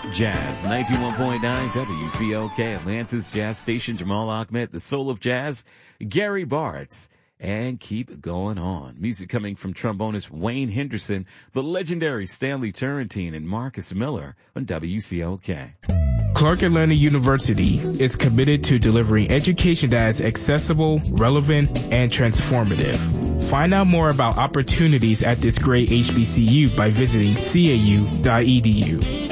Jazz, 91.9 WCOK, Atlanta's Jazz Station. Jamal Ahmed, the soul of jazz, Gary Bartz, and keep going on. Music coming from trombonist Wayne Henderson, the legendary Stanley Turrentine, and Marcus Miller on WCOK. Clark Atlanta University is committed to delivering education that is accessible, relevant, and transformative. Find out more about opportunities at this great HBCU by visiting cau.edu.